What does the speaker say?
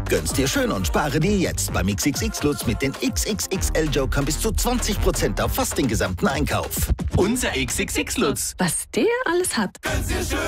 Gönn's dir schön und spare dir jetzt beim XXX-Lutz mit den XXXL-Jokern bis zu 20% auf fast den gesamten Einkauf. Unser XXX-Lutz. Was der alles hat.